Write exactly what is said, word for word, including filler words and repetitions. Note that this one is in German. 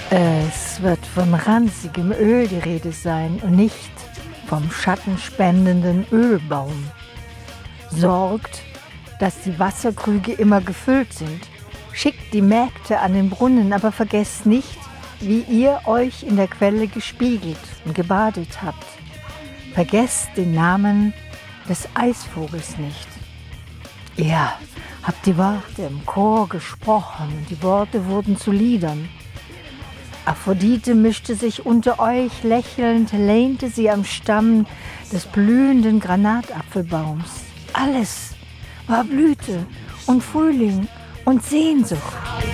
Es wird von ranzigem Öl die Rede sein und nicht vom schattenspendenden Ölbaum. Sorgt, dass die Wasserkrüge immer gefüllt sind. Schickt die Mägde an den Brunnen, aber vergesst nicht, wie ihr euch in der Quelle gespiegelt und gebadet habt. Vergesst den Namen des Eisvogels nicht. Ihr habt die Worte im Chor gesprochen und die Worte wurden zu Liedern. Aphrodite mischte sich unter euch, lächelnd lehnte sie am Stamm des blühenden Granatapfelbaums. Alles war Blüte und Frühling und Sehnsucht.